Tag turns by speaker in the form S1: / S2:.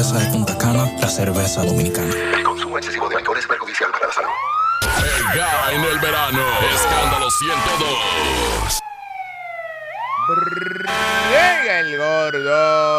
S1: Cerveza de Punta Cana, la cerveza dominicana.
S2: El consumo excesivo de alcohol es perjudicial para la salud.
S3: Pega en el verano. Escándalo 102.
S4: Llega el gordo.